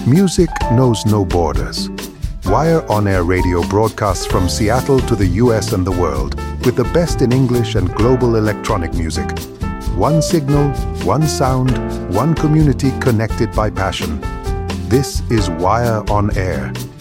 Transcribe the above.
Music knows no borders. Wire On Air Radio broadcasts from Seattle to the US and the world with the best in English and global electronic music. One signal, one sound, one community connected by passion. This is Wire On Air.